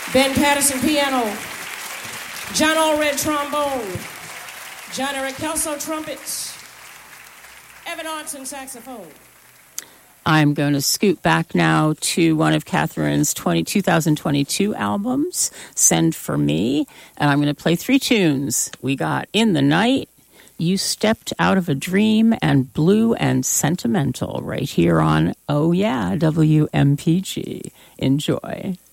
Ben Patterson, piano. John Allred, trombone. John Eric Kelso, trumpets. Evan Arnson, saxophone. I'm going to scoot back now to one of Catherine's 2022 albums, Send For Me, and I'm going to play 3 tunes. We got In the Night, You Stepped Out of a Dream, and Blue and Sentimental right here on, oh yeah, WMPG. Enjoy.